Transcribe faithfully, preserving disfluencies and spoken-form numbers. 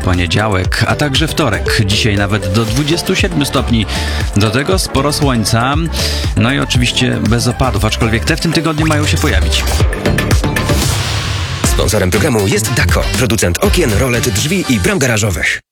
poniedziałek, a także wtorek. Dzisiaj nawet do dwudziestu siedmiu stopni. Do tego sporo słońca, no i oczywiście bez opadów, aczkolwiek te w tym tygodniu mają się pojawić. Sponsorem programu jest Dako, producent okien, rolet, drzwi i bram garażowych.